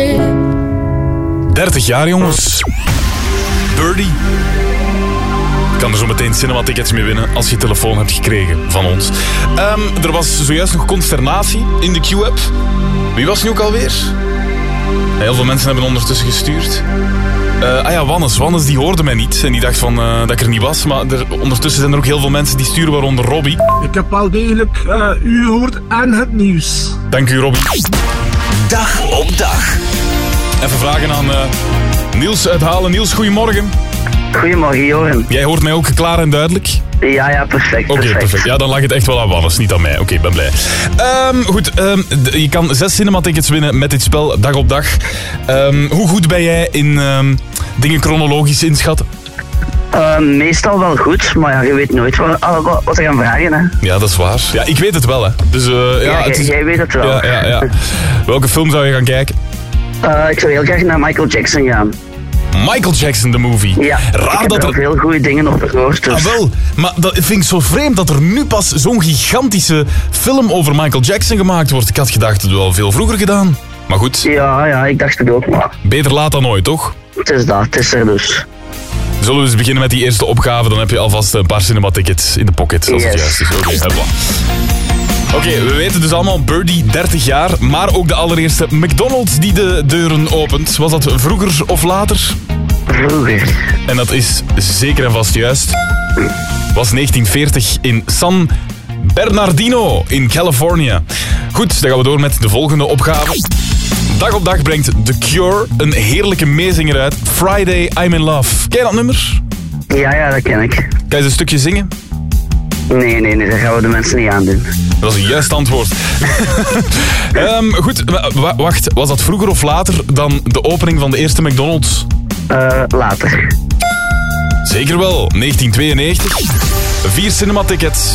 baby. 30 jaar, jongens. Birdie. Kan er zo meteen cinema-tickets mee winnen als je telefoon hebt gekregen van ons. Er was zojuist nog consternatie in de Q-app. Wie was nu ook alweer? Heel veel mensen hebben ondertussen gestuurd. Wannes die hoorde mij niet en die dacht van dat ik er niet was. Maar ondertussen zijn er ook heel veel mensen die sturen, waaronder Robbie. Ik heb wel degelijk u gehoord en het nieuws. Dank u, Robbie. Dag op dag. Even vragen aan Niels uithalen. Niels, goedemorgen. Goedemorgen, Joren. Jij hoort mij ook klaar en duidelijk? Ja, perfect. Oké, perfect. Ja, dan lag het echt wel aan Wannes, niet aan mij. Oké, ben blij. Je kan 6 cinema-tickets winnen met dit spel, dag op dag. Hoe goed ben jij in dingen chronologisch inschatten? Meestal wel goed, maar ja, je weet nooit wat ze gaan vragen. Hè. Ja, dat is waar. Ja, ik weet het wel, hè. Dus, jij weet het wel. Ja. Welke film zou je gaan kijken? Ik zou heel graag naar Michael Jackson gaan. Michael Jackson, the movie. Ja, raar ik heb wel veel goede dingen op gehoord. Dus. Ah, wel. Maar dat vind ik zo vreemd dat er nu pas zo'n gigantische film over Michael Jackson gemaakt wordt. Ik had gedacht, dat wel veel vroeger gedaan. Maar goed. Ja, ik dacht het ook. Maar... beter laat dan nooit, toch? Het is er dus. Zullen we eens beginnen met die eerste opgave? Dan heb je alvast een paar cinema-tickets in de pocket, als het juist is. Oké, we weten dus allemaal Birdie 30 jaar, maar ook de allereerste McDonald's die de deuren opent. Was dat vroeger of later? Vroeger. En dat is zeker en vast juist. Was 1940 in San Bernardino in Californië. Goed, dan gaan we door met de volgende opgave. Dag op dag brengt The Cure een heerlijke meezinger uit. Friday, I'm in Love. Ken je dat nummer? Ja, dat ken ik. Kan je eens een stukje zingen? Nee, dat gaan we de mensen niet aandoen. Dat is een juist antwoord. Goed, wacht. Was dat vroeger of later dan de opening van de eerste McDonald's? Later. Zeker wel. 1992. 4 cinema-tickets.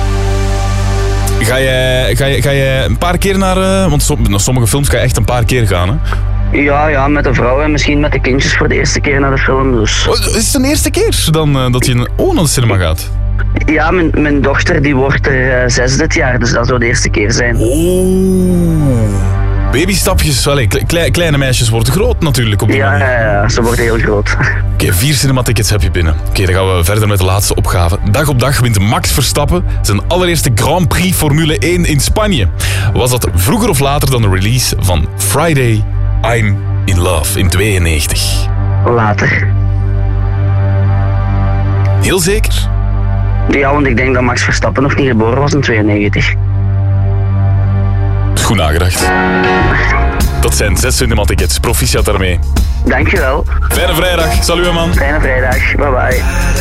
Ga jij een paar keer naar... want naar sommige films ga je echt een paar keer gaan, hè? Ja, met de vrouw en misschien met de kindjes voor de eerste keer naar de film. Dus. Is het de eerste keer dan dat je naar de cinema gaat? Ja, mijn dochter die wordt er 6 dit jaar, dus dat zou de eerste keer zijn. Oh. Babystapjes, kleine meisjes worden groot natuurlijk op die manier. Ja, ze worden heel groot. Oké, 4 cinema-tickets heb je binnen. Oké, dan gaan we verder met de laatste opgave. Dag op dag wint Max Verstappen zijn allereerste Grand Prix Formule 1 in Spanje. Was dat vroeger of later dan de release van Friday, I'm in Love in 92? Later. Heel zeker? Ja, want ik denk dat Max Verstappen nog niet geboren was in 92. Goed nagedacht. Dat zijn 6 cinema-tickets. Proficiat daarmee. Dankjewel. Fijne vrijdag. Salut, man. Fijne vrijdag. Bye bye.